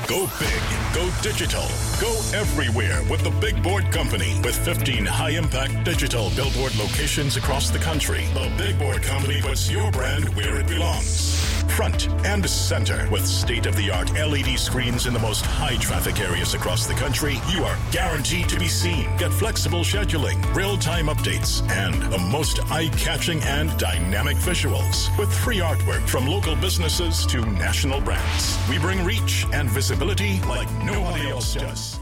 Go big, go digital, go everywhere with the Big Board Company. With 15 high-impact digital billboard locations across the country, the Big Board Company puts your brand where it belongs. Front and center with state-of-the-art LED screens in the most high-traffic areas across the country, you are guaranteed to be seen. Get flexible scheduling, real-time updates, and the most eye-catching and dynamic visuals with free artwork from local businesses to national brands. We bring reach and visibility like nobody else does.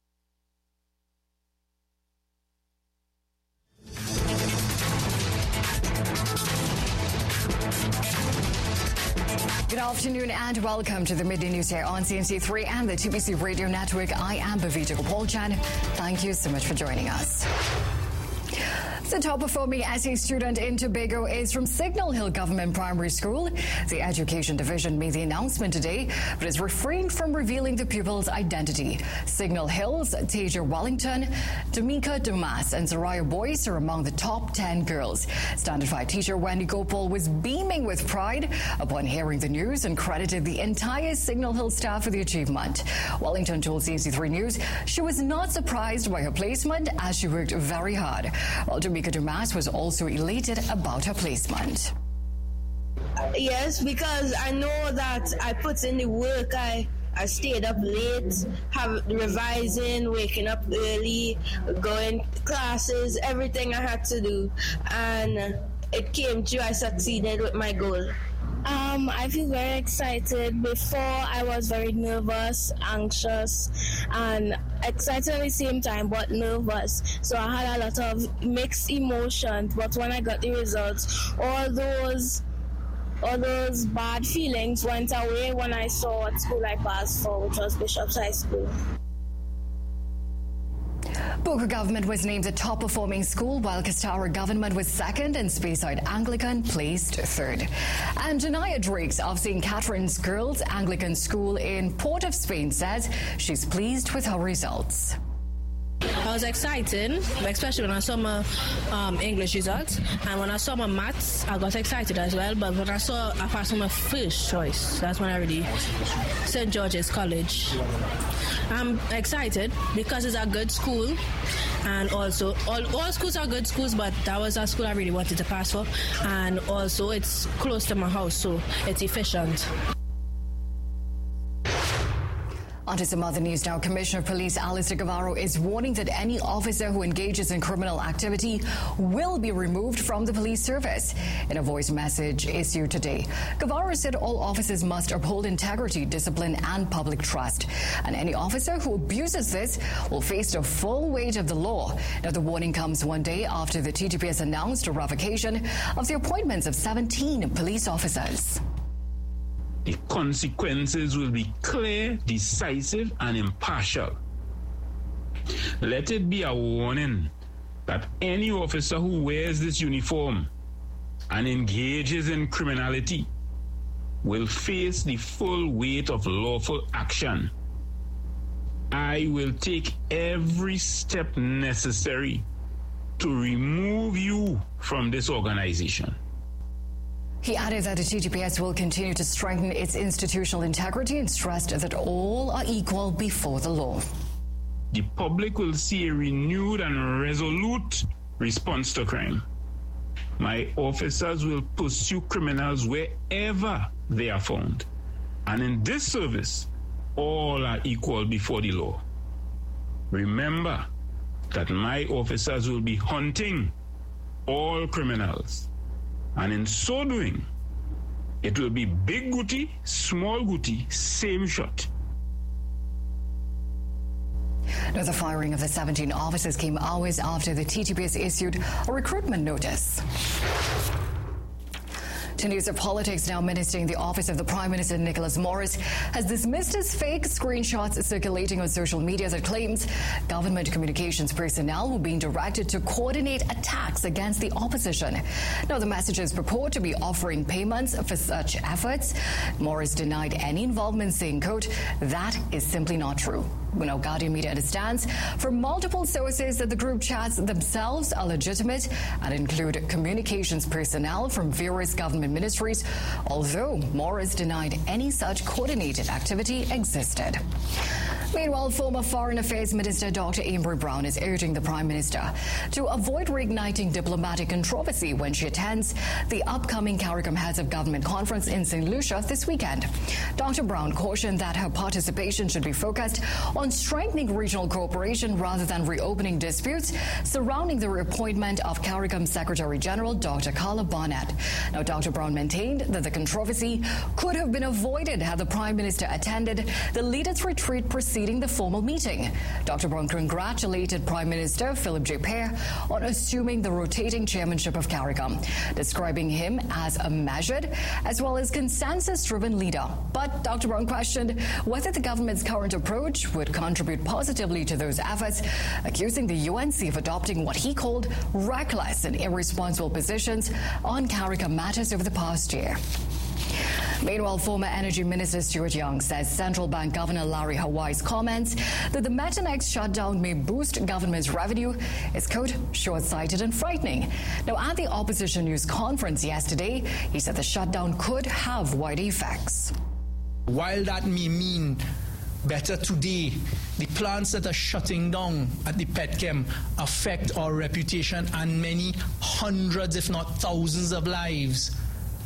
Good afternoon and welcome to the Midday News here on CNC3 and the TBC Radio Network. I am Bhavita Gopalchan. Thank you so much for joining us. The top-performing essay student in Tobago is from Signal Hill Government Primary School. The Education Division made the announcement today, but has refrained from revealing the pupil's identity. Signal Hill's Tasia Wellington, Damika Dumas, and Soraya Boyce are among the top 10 girls. Standard 5 teacher Wendy Gopal was beaming with pride upon hearing the news and credited the entire Signal Hill staff for the achievement. Wellington told CNC3 News she was not surprised by her placement as she worked very hard, while Damika Dumas was also elated about her placement. Yes, because I know that I put in the work. I stayed up late, revising, waking up early, going to classes, everything I had to do. And it came true. I succeeded with my goal. I feel very excited. Before, I was very nervous, anxious, and excited at the same time, but nervous. So I had a lot of mixed emotions. But when I got the results, all those bad feelings went away when I saw what school I passed for, which was Bishop's High School. Boca Government was named the top-performing school, while Castara Government was second and Speyside Anglican placed third. And Janaya Drakes of St. Catherine's Girls Anglican School in Port of Spain says she's pleased with her results. I was excited, especially when I saw my English results, and when I saw my maths, I got excited as well. But when I passed my first choice, that's when I really St. George's College. I'm excited because it's a good school, and also all schools are good schools, but that was a school I really wanted to pass for, and also it's close to my house, so it's efficient. On to some other news now. Commissioner of Police Alistair Guevara is warning that any officer who engages in criminal activity will be removed from the police service. In a voice message issued today, Guevara said all officers must uphold integrity, discipline, and public trust. And any officer who abuses this will face the full weight of the law. Now, the warning comes one day after the TTPS announced a revocation of the appointments of 17 police officers. The consequences will be clear, decisive, and impartial. Let it be a warning that any officer who wears this uniform and engages in criminality will face the full weight of lawful action. I will take every step necessary to remove you from this organization. He added that the TTPS will continue to strengthen its institutional integrity and stressed that all are equal before the law. The public will see a renewed and resolute response to crime. My officers will pursue criminals wherever they are found. And in this service, all are equal before the law. Remember that my officers will be hunting all criminals. And in so doing, it will be big Guti, small Guti, same shot. Now, the firing of the 17 officers came hours after the TTPS issued a recruitment notice. To news of politics now. Ministering the office of the Prime Minister Nicholas Morris has dismissed his fake screenshots circulating on social media that claims government communications personnel were being directed to coordinate attacks against the opposition. Now, the messages purport to be offering payments for such efforts. Morris denied any involvement, saying, quote, "That is simply not true." Guardian Media understands from multiple sources that the group chats themselves are legitimate and include communications personnel from various government ministries, although Morris denied any such coordinated activity existed. Meanwhile, former Foreign Affairs Minister Dr. Amber Brown is urging the Prime Minister to avoid reigniting diplomatic controversy when she attends the upcoming CARICOM Heads of Government Conference in St. Lucia this weekend. Dr. Brown cautioned that her participation should be focused on strengthening regional cooperation rather than reopening disputes surrounding the reappointment of CARICOM Secretary General Dr. Carla Barnett. Now, Dr. Brown maintained that the controversy could have been avoided had the Prime Minister attended the leaders' retreat preceding the formal meeting. Dr. Brown congratulated Prime Minister Philip J. Pear on assuming the rotating chairmanship of CARICOM, describing him as a measured as well as consensus-driven leader. But Dr. Brown questioned whether the government's current approach would contribute positively to those efforts, accusing the UNC of adopting what he called reckless and irresponsible positions on CARICOM matters over the past year. Meanwhile, former Energy Minister Stuart Young says Central Bank Governor Larry Hawaii's comments that the Methanex shutdown may boost government's revenue is, quote, short-sighted and frightening. Now, at the opposition news conference yesterday, he said the shutdown could have wide effects. While that may mean better today, the plants that are shutting down at the Petchem affect our reputation and many hundreds, if not thousands of lives.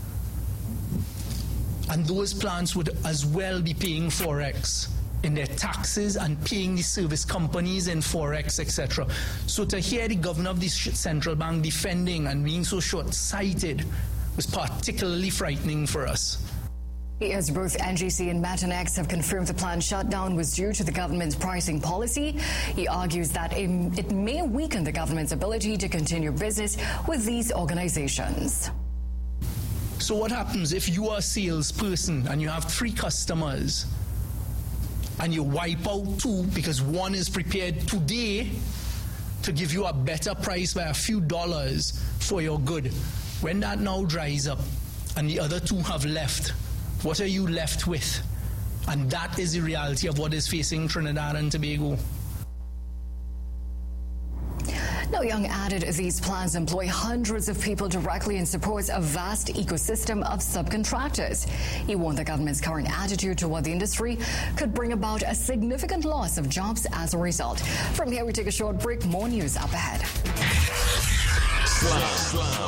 And those plants would as well be paying Forex in their taxes and paying the service companies in Forex, etc. So to hear the governor of the central bank defending and being so short-sighted was particularly frightening for us. As both NGC and Methanex have confirmed the planned shutdown was due to the government's pricing policy, he argues that it may weaken the government's ability to continue business with these organizations. So what happens if you are a salesperson and you have 3 customers and you wipe out 2 because one is prepared today to give you a better price by a few dollars for your good? When that now dries up and the other 2 have left, what are you left with? And that is the reality of what is facing Trinidad and Tobago. Now, Young added these plans employ hundreds of people directly and supports a vast ecosystem of subcontractors. He warned the government's current attitude toward the industry could bring about a significant loss of jobs as a result. From here, we take a short break. More news up ahead.